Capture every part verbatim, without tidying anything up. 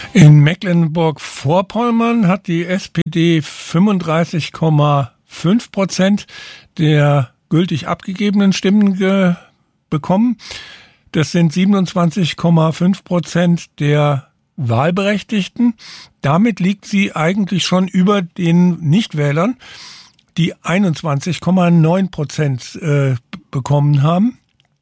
In Mecklenburg-Vorpommern hat die S P D fünfunddreißig Komma fünf Prozent der gültig abgegebenen Stimmen ge- bekommen. Das sind siebenundzwanzig Komma fünf Prozent der Wahlberechtigten. Damit liegt sie eigentlich schon über den Nichtwählern, die einundzwanzig Komma neun Prozent äh, bekommen haben.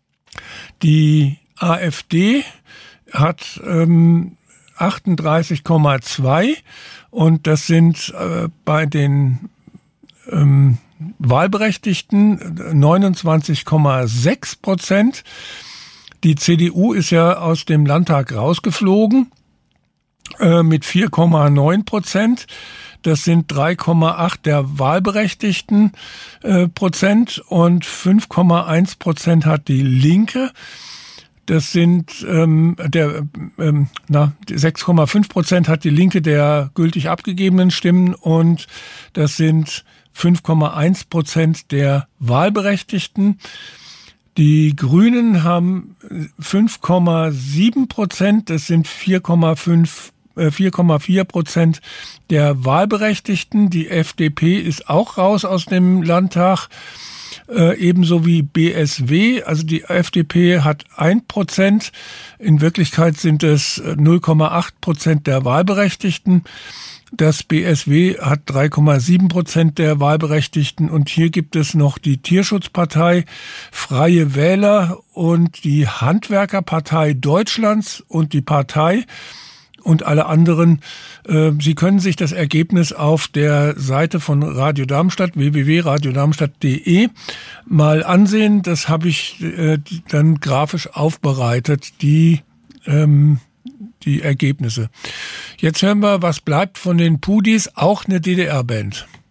Die AfD hat ähm, achtunddreißig Komma zwei und das sind äh, bei den ähm, Wahlberechtigten neunundzwanzig Komma sechs Prozent. Die C D U ist ja aus dem Landtag rausgeflogen äh, mit vier Komma neun Prozent. Das sind drei Komma acht der Wahlberechtigten äh, Prozent und fünf Komma eins Prozent hat die Linke. Das sind ähm, der ähm, na sechs Komma fünf Prozent hat die Linke der gültig abgegebenen Stimmen und das sind fünf Komma eins Prozent der Wahlberechtigten. Die Grünen haben fünf Komma sieben Prozent, das sind vier Komma fünf vier Komma vier Prozent der Wahlberechtigten. Die F D P ist auch raus aus dem Landtag, äh, ebenso wie B S W. Also die F D P hat ein Prozent. In Wirklichkeit sind es null Komma acht Prozent der Wahlberechtigten. Das B S W hat drei Komma sieben Prozent der Wahlberechtigten. Und hier gibt es noch die Tierschutzpartei, Freie Wähler und die Handwerkerpartei Deutschlands und die Partei und alle anderen. Äh, Sie können sich das Ergebnis auf der Seite von Radio Darmstadt, w w w punkt radio darmstadt punkt d e, mal ansehen. Das habe ich äh, dann grafisch aufbereitet, die, ähm, die Ergebnisse. Jetzt hören wir, was bleibt von den Pudis, auch eine D D R-Band.